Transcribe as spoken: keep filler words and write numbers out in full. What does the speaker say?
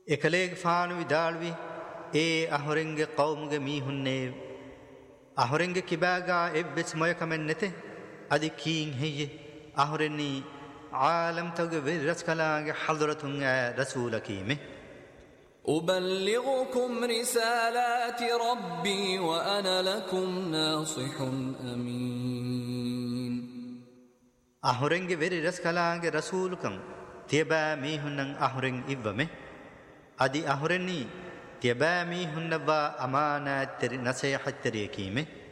එකලේග ෆානු විදාල්වි ඒ අහොරෙන්ගේ කවුමුගේ මීහුන්නේ අහොරෙන්ගේ කිබාගා එබ්බෙස් මොයකමෙන් නැතේ අදි කීන් හෙයේ අහොරෙන්නි ආලම් තගේ විරස් කලාගේ හදරතුන් රසූලකීමේ أبلغكم رسالات ربي وأنا لكم ناصح أمين أهورنجي ويري رسكالانجي رسولكم تيبا ميهنن أهورن إبومي أدي أهورني تيبا ميهنن با أمانة تري نصيحة تريكيمي